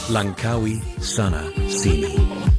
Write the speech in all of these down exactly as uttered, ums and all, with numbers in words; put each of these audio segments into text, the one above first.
Langkawi Sana Sini.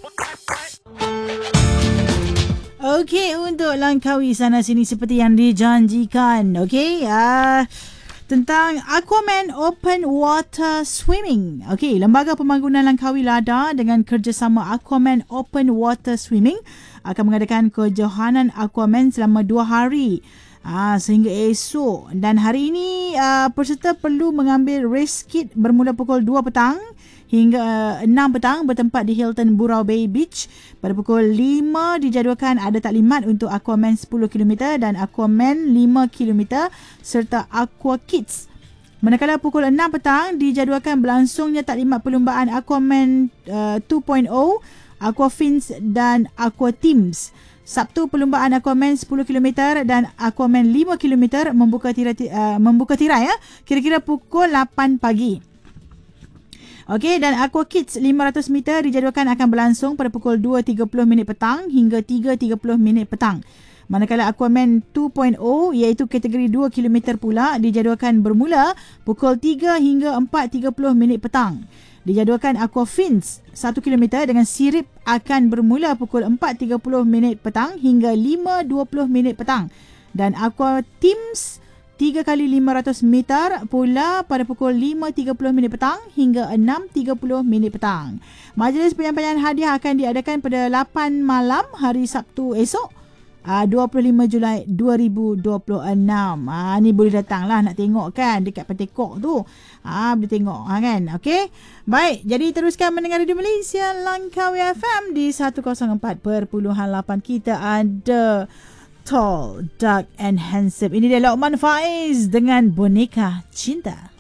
Okey, untuk Langkawi Sana Sini seperti yang dijanjikan. Okey, uh, tentang Aquaman Open Water Swimming. Okey, Lembaga Pembangunan Langkawi Lada dengan kerjasama Aquaman Open Water Swimming akan mengadakan kejohanan Aquaman selama dua hari ah, sehingga esok. Dan hari ini uh, peserta perlu mengambil race kit bermula pukul dua petang hingga uh, enam petang bertempat di Hilton Burau Bay Beach. Pada pukul lima dijadualkan ada taklimat untuk Aquaman sepuluh kilometer dan Aquaman lima kilometer serta Aqua Kids. Manakala pukul enam petang dijadualkan berlangsungnya taklimat perlumbaan Aquaman uh, dua titik kosong, Aqua Fins dan Aqua Teams. Sabtu perlumbaan Aquaman sepuluh kilometer dan Aquaman lima kilometer membuka tirai uh, membuka tirai ya kira-kira pukul lapan pagi. Okey, dan Aqua Kids lima ratus meter dijadualkan akan berlangsung pada pukul dua tiga puluh minit petang hingga tiga tiga puluh minit petang. Manakala Aquaman dua titik kosong iaitu kategori dua kilometer pula dijadualkan bermula pukul tiga hingga empat tiga puluh minit petang. Dijadualkan Aqua Fins satu kilometer dengan sirip akan bermula pukul empat tiga puluh minit petang hingga lima dua puluh minit petang. Dan Aqua Teams tiga kali lima ratus meter pula pada pukul lima tiga puluh minit petang hingga enam tiga puluh minit petang. Majlis penyampaian hadiah akan diadakan pada lapan malam hari Sabtu esok, dua puluh lima Julai dua ribu dua puluh enam. Ah, ni boleh datang lah nak tengok kan dekat Pentekok tu. Ah, boleh tengok ha, kan. Okey. Baik, jadi teruskan mendengar Radio Malaysia Langkawi F M di seratus empat perpuluhan lapan. Kita ada Tall, Dark and Handsome. Ini dia Luqman Faiz dengan Boneka Cinta.